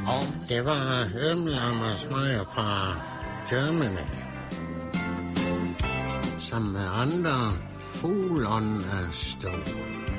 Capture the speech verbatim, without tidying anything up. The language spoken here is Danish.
Det var Ømlammers Meyer fra Germany. Sammen med andre fuglerne stod.